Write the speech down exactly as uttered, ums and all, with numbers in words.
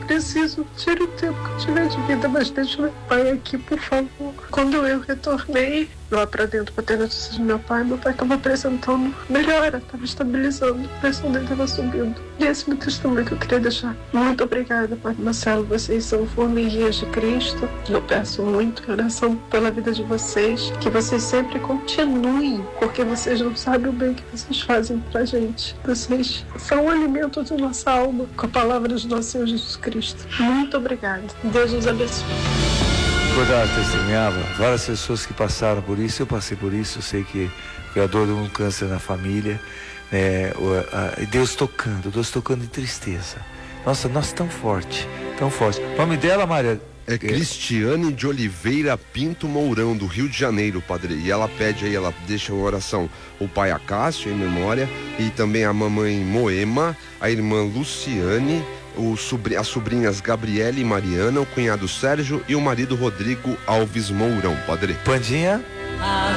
preciso, tire o tempo que eu tiver de vida, mas deixe meu pai aqui, por favor. Quando eu retornei lá pra dentro pra ter notícias do meu pai, meu pai estava apresentando melhora, estava estabilizando, a pressão dele estava subindo. E esse é o meu testemunho que eu queria deixar. Muito obrigada, Padre Marcelo, vocês são formiguinhas de Cristo. Eu peço muito oração pela vida de vocês, que vocês sempre continuem, porque vocês não sabem o bem que vocês fazem pra gente. Vocês são o alimento de nossa alma, com a palavra de nosso Senhor Jesus Cristo. Muito obrigada. Deus os abençoe. Recordar, testemunhava, várias pessoas que passaram por isso, eu passei por isso, eu sei que a dor de um câncer na família, né, e Deus tocando, Deus tocando em tristeza. Nossa, nossa, tão forte, tão forte. O nome dela, Maria? É Cristiane de Oliveira Pinto Mourão, do Rio de Janeiro, padre. E ela pede aí, ela deixa uma oração, o pai Acácio, em memória, e também a mamãe Moema, a irmã Luciane, o sobr- as sobrinhas Gabriela e Mariana, o cunhado Sérgio e o marido Rodrigo Alves Mourão, padre. Pandinha?